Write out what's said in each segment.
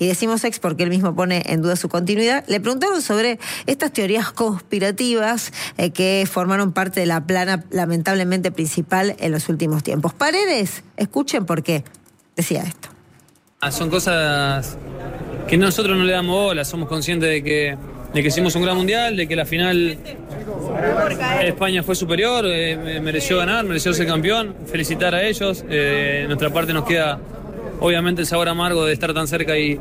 y decimos ex porque él mismo pone en duda su continuidad, le preguntaron sobre estas teorías conspirativas que formaron parte de la plana lamentablemente principal en los últimos tiempos. Paredes, escuchen por qué decía esto. Son cosas que nosotros no le damos bola, somos conscientes de que hicimos un gran mundial, de que la final España fue superior, mereció ganar, mereció ser campeón, felicitar a ellos. Nuestra parte nos queda obviamente el sabor amargo de estar tan cerca y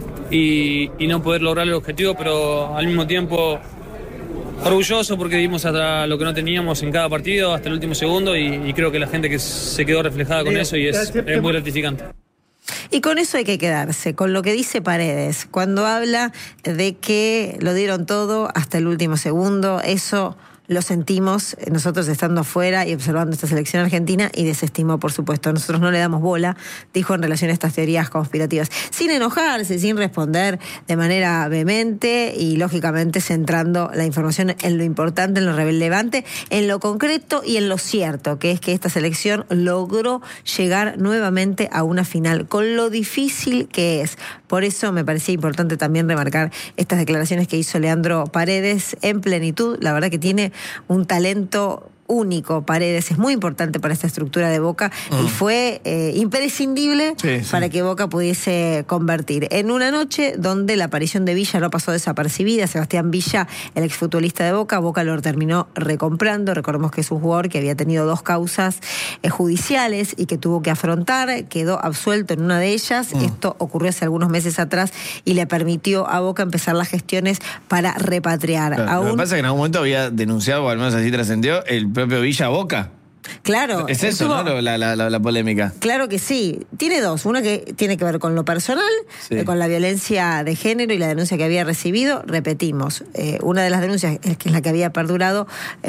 no poder lograr el objetivo, pero al mismo tiempo orgulloso porque dimos hasta lo que no teníamos en cada partido, hasta el último segundo, y creo que la gente que se quedó reflejada con eso y es muy gratificante. Y con eso hay que quedarse, con lo que dice Paredes, cuando habla de que lo dieron todo hasta el último segundo. Eso lo sentimos nosotros estando afuera y observando esta selección argentina, y desestimó, por supuesto. Nosotros no le damos bola, dijo, en relación a estas teorías conspirativas, sin enojarse, sin responder de manera vehemente y lógicamente centrando la información en lo importante, en lo relevante, en lo concreto y en lo cierto, que es que esta selección logró llegar nuevamente a una final, con lo difícil que es. Por eso me parecía importante también remarcar estas declaraciones que hizo Leandro Paredes en plenitud. La verdad que tiene un talento único, Paredes, es muy importante para esta estructura de Boca y fue imprescindible para que Boca pudiese convertir en una noche donde la aparición de Villa no pasó desapercibida. Sebastián Villa, el exfutbolista de Boca lo terminó recomprando. Recordemos que es un jugador que había tenido 2 causas judiciales y que tuvo que afrontar, quedó absuelto en una de ellas. Esto ocurrió hace algunos meses atrás y le permitió a Boca empezar las gestiones para repatriar. Lo que pasa es que en algún momento había denunciado, o al menos así trascendió, el propio Villa Boca. Claro. Es eso, ¿no? La polémica. Claro que sí. Tiene 2. Una que tiene que ver con lo personal, con la violencia de género y la denuncia que había recibido. Repetimos, una de las denuncias, que es la que había perdurado,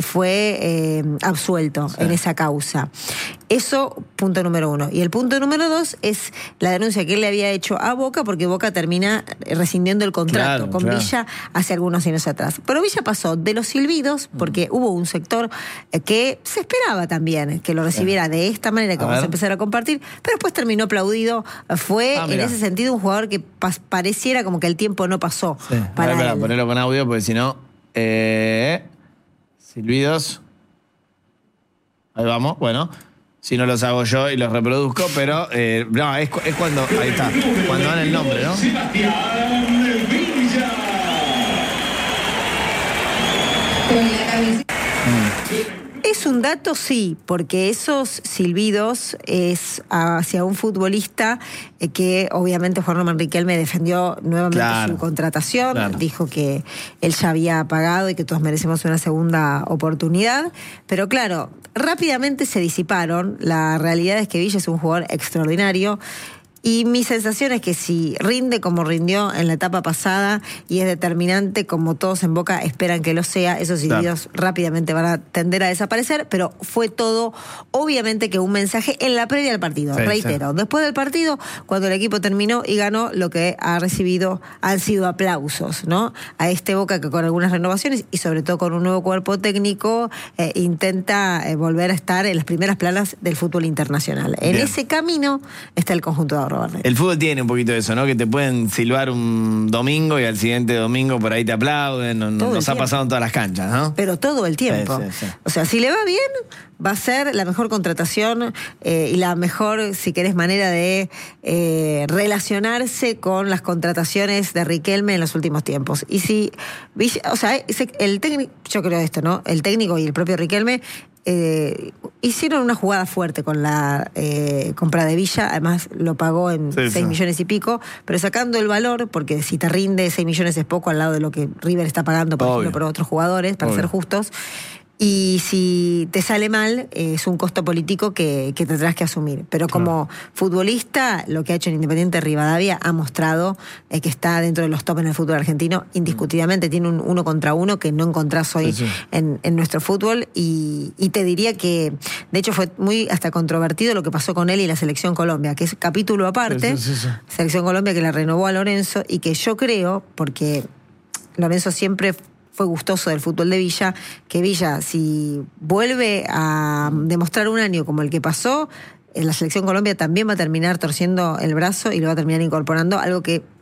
fue absuelto en esa causa. Eso, punto número 1. Y el punto número 2 es la denuncia que él le había hecho a Boca, porque Boca termina rescindiendo el contrato con Villa hace algunos años atrás. Pero Villa pasó de los silbidos, porque hubo un sector que se esperaba también que lo recibiera de esta manera, que vamos a empezar a compartir, pero después terminó aplaudido. Fue en ese sentido un jugador que pareciera como que el tiempo no pasó para él. Ponerlo con audio, porque si no, silbidos. Ahí vamos, bueno. Si no los hago yo y los reproduzco, pero no, es cuando, ahí está, cuando dan el nombre, ¿no? Es un dato, sí, porque esos silbidos es hacia un futbolista que obviamente Juan Román Riquelme defendió nuevamente su contratación, dijo que él ya había pagado y que todos merecemos una segunda oportunidad, pero claro, rápidamente se disiparon. La realidad es que Villa es un jugador extraordinario. Y mi sensación es que si rinde como rindió en la etapa pasada y es determinante como todos en Boca esperan que lo sea, esos silbidos rápidamente van a tender a desaparecer, pero fue todo obviamente que un mensaje en la previa al partido, reitero. Después del partido, cuando el equipo terminó y ganó, lo que ha recibido han sido aplausos, ¿no? A este Boca que con algunas renovaciones y sobre todo con un nuevo cuerpo técnico intenta volver a estar en las primeras planas del fútbol internacional. En ese camino está el conjunto de Ahorro. El fútbol tiene un poquito de eso, ¿no? Que te pueden silbar un domingo y al siguiente domingo por ahí te aplauden. Nos ha pasado en todas las canchas, ¿no? Pero todo el tiempo. Sí. O sea, si le va bien, va a ser la mejor contratación y la mejor, si querés, manera de relacionarse con las contrataciones de Riquelme en los últimos tiempos. Y si, o sea, el técnico, yo creo esto, ¿no? El técnico y el propio Riquelme hicieron una jugada fuerte con la compra de Villa, además lo pagó en 6 millones y pico, pero sacando el valor, porque si te rinde 6 millones es poco al lado de lo que River está pagando, por ejemplo, por otros jugadores, para ser justos. Y si te sale mal, es un costo político que tendrás que asumir. Pero como futbolista, lo que ha hecho en Independiente Rivadavia ha mostrado que está dentro de los top en el fútbol argentino, indiscutidamente. Tiene un 1 contra 1 que no encontrás hoy en nuestro fútbol. Y te diría que, de hecho, fue muy hasta controvertido lo que pasó con él y la Selección Colombia, que es capítulo aparte. Selección Colombia que la renovó a Lorenzo y que yo creo, porque Lorenzo siempre fue gustoso del fútbol de Villa, que Villa, si vuelve a demostrar un año como el que pasó, en la Selección Colombia también va a terminar torciendo el brazo y lo va a terminar incorporando, algo que